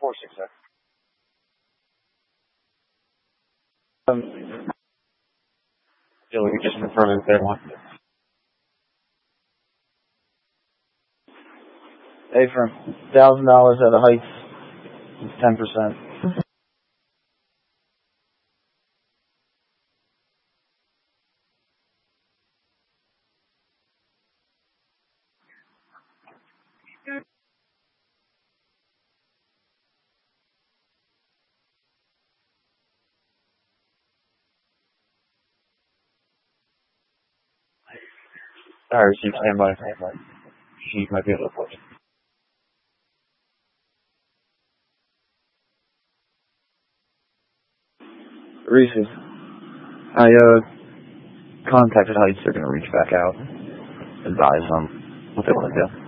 sir. Yeah, we can just confirm if they want. Hey, for $1,000 at the Heights, it's 10%. Alright, receive standby. She might be able to afford it. Reese, I contacted Heights. They're gonna reach back out, advise them what they want to do.